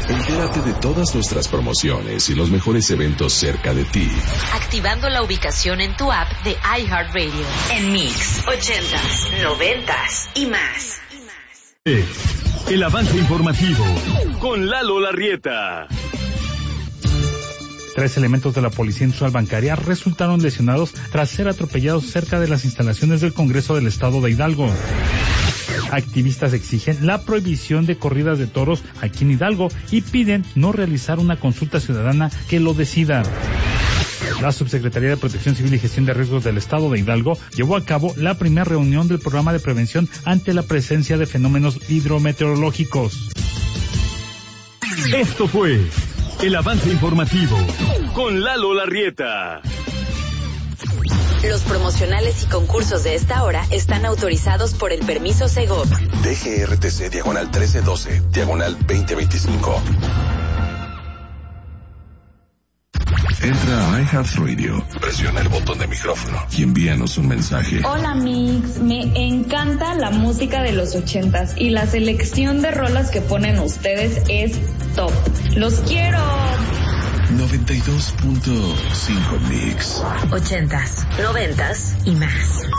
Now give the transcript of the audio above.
Entérate de todas nuestras promociones y los mejores eventos cerca de ti. Activando la ubicación en tu app de iHeartRadio. En Mix, 80s, 90s y más. El avance informativo con Lalo Larrieta. 3 elementos de la Policía Industrial Bancaria resultaron lesionados tras ser atropellados cerca de las instalaciones del Congreso del Estado de Hidalgo. Activistas exigen la prohibición de corridas de toros aquí en Hidalgo y piden no realizar una consulta ciudadana que lo decida. La Subsecretaría de Protección Civil y Gestión de Riesgos del Estado de Hidalgo llevó a cabo la primera reunión del programa de prevención ante la presencia de fenómenos hidrometeorológicos. Esto fue el avance informativo con Lalo Larrieta. Los promocionales y concursos de esta hora están autorizados por el permiso Segov. DGRTC /1312 /2025. Entra a iHeartRadio, presiona el botón de micrófono y envíanos un mensaje. Hola Mix, me encanta la música de los 80s y la selección de rolas que ponen ustedes es top. ¡Los quiero! 92.5 Mix. 80s, 90s y más.